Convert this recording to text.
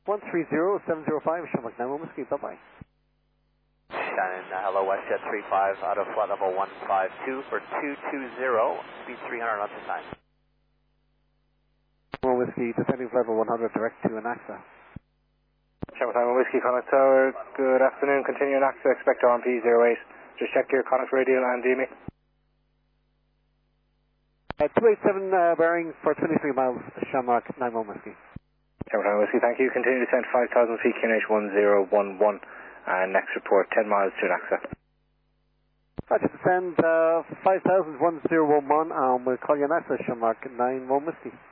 130705, Shamrock 91 Whiskey, bye-bye. Shannon, hello, WestJet 35 out of flight level 152 for 220, speed 300 knots of time. 1 Whiskey, descending level 100, direct to ANACSA. Shamrock 91 Whiskey, Connacht Tower, good afternoon, continue ANACSA, expect RMP 08. Just check your Connacht radio and DME. 287 bearing for 23 miles, Shamrock 91 Whiskey. Shamrock 91 Whiskey, thank you. Continue descent 5,000 feet, QNH 1011, and next report 10 miles to ANACSA. Roger, descend 5,000, 1011, and we'll call you ANACSA, Shamrock 91 Whiskey.